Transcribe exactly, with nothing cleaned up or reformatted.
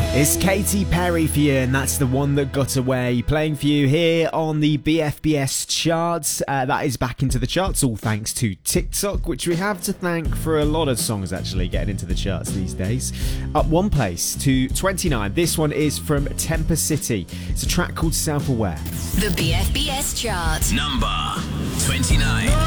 It's Katy Perry for you, and that's the one that got away. Playing for you here on the B F B S charts. Uh, that is back into the charts, all thanks to TikTok, which we have to thank for a lot of songs actually getting into the charts these days. Up one place to twenty-nine. This one is from Temper City. It's a track called Self-Aware. The B F B S chart. Number twenty-nine.